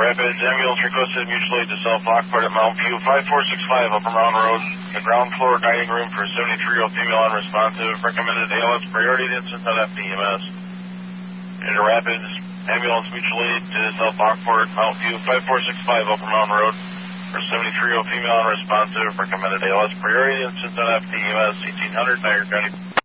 Rapids, ambulance requested mutual aid to South Lockport at Mount View, 5465 Upper Mountain Road, the ground floor dining room for 73-year-old female unresponsive, recommended ALS priority to Cincinnati EMS. Into Rapids, ambulance mutual aid to South Lockport, Mount View, 5465 Upper Mountain Road, for 73-year-old female unresponsive, recommended ALS priority to Cincinnati EMS, 1800 Niagara County.